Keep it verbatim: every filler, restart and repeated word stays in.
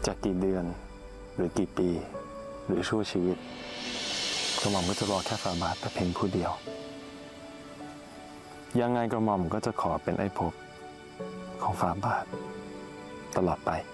จะกี่เดือนหรือกี่ปีหรือชั่วชีวิตกระหม่อมก็จะรอแค่ฝ่าบาทแต่เพียงผู้เดียวยังไงกระหม่อมก็จะขอเป็นไอ้ภพของฝ่าบาทตลอดไป